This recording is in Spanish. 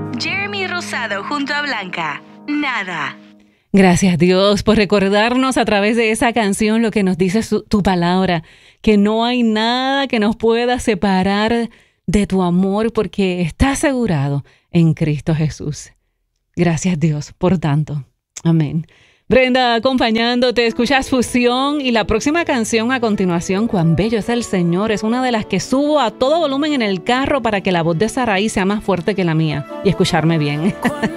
Jeremy Rosado junto a Blanca. Nada. Gracias Dios por recordarnos a través de esa canción lo que nos dice tu palabra, que no hay nada que nos pueda separar de tu amor porque está asegurado en Cristo Jesús. Gracias Dios por tanto. Amén. Brenda, acompañándote, escuchas Fusión y la próxima canción a continuación, Cuán bello es el Señor, es una de las que subo a todo volumen en el carro para que la voz de Saraí sea más fuerte que la mía y escucharme bien.